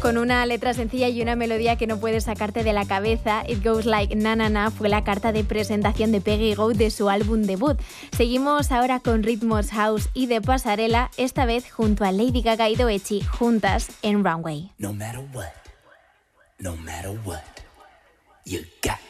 Con una letra sencilla y una melodía que no puedes sacarte de la cabeza, It Goes Like Na Na Na fue la carta de presentación de Peggy Gou de su álbum debut. Seguimos ahora con ritmos house y de pasarela, esta vez junto a Lady Gaga y Doechii, juntas en Runway. No matter what, you got